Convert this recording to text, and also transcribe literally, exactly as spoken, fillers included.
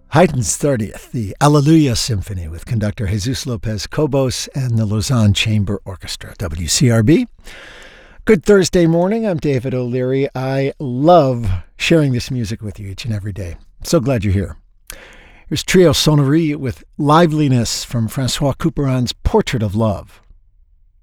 Haydn's thirtieth, the Alleluia Symphony with conductor Jesus Lopez Cobos and the Lausanne Chamber Orchestra, W C R B. Good Thursday morning. I'm David O'Leary. I love sharing this music with you each and every day. So glad you're here. Here's Trio Sonnerie with Liveliness from Francois Couperin's Portrait of Love.